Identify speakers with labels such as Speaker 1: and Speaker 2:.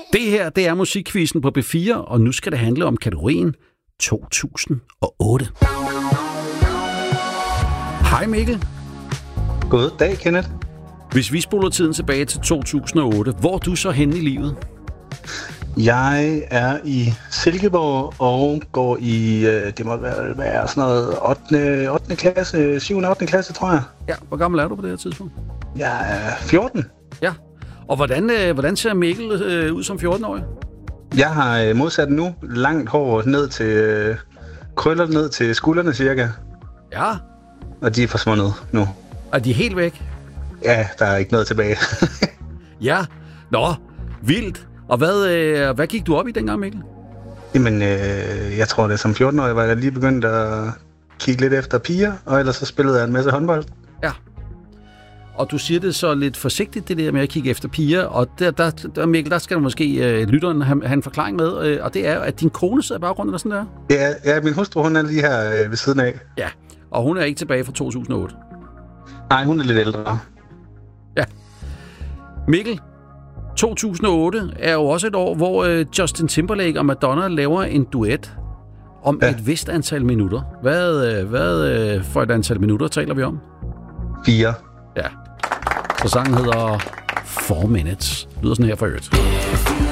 Speaker 1: Det her, det er musikquizzen på B4, og nu skal det handle om kategorien 2008. Hej Mikkel.
Speaker 2: God dag, Kenneth.
Speaker 1: Hvis vi spoler tiden tilbage til 2008, hvor er du så henne i livet?
Speaker 2: Jeg er i Silkeborg og går i, det må være sådan noget 8. klasse, 7. og 8. klasse, tror jeg.
Speaker 1: Ja, hvor gammel er du på det her tidspunkt?
Speaker 2: Jeg er 14.
Speaker 1: Ja, og hvordan ser Mikkel ud som 14-årig?
Speaker 2: Jeg har modsat nu langt hår ned til, krøller ned til skuldrene cirka.
Speaker 1: Ja.
Speaker 2: Og de er forsvundet nu.
Speaker 1: Er de helt væk?
Speaker 2: Ja, der er ikke noget tilbage.
Speaker 1: Ja, nå, vildt. Og hvad gik du op i dengang, Mikkel?
Speaker 2: Jamen, jeg tror det som 14-årig var jeg lige begyndt at kigge lidt efter piger, og ellers så spillede jeg en masse håndbold.
Speaker 1: Ja. Og du siger det så lidt forsigtigt, det der med at kigge efter piger, og der Mikkel, der skal du måske lytteren have en forklaring med, og det er, at din kone sidder i baggrunden, eller sådan der?
Speaker 2: Ja, min hustru, hun er lige her ved siden af.
Speaker 1: Ja, og hun er ikke tilbage fra 2008.
Speaker 2: Nej, hun er lidt ældre.
Speaker 1: Ja. Mikkel, 2008 er jo også et år, hvor Justin Timberlake og Madonna laver en duet om et vist antal minutter. Hvad for et antal minutter taler vi om?
Speaker 2: 4.
Speaker 1: Ja. Så sangen hedder 4 Minutes. Lyder sådan her for øvrigt.